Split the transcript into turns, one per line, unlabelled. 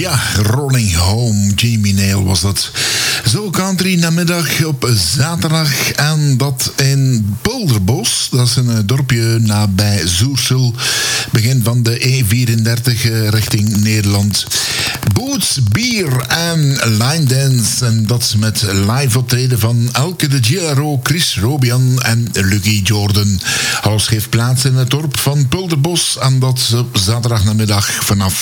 Ja, Rolling Home, Jamie Nail was dat. Zo country namiddag op zaterdag. En dat in Polderbos. Dat is een dorpje nabij Zoersel. Begin van de E34 richting Nederland. Boots, Bier en Line Dance. En dat is met live optreden van Elke de Gilaro, Chris Robian en Lucky Jordan. Alles geeft plaats in het dorp van Polderbos. En dat op zaterdag namiddag vanaf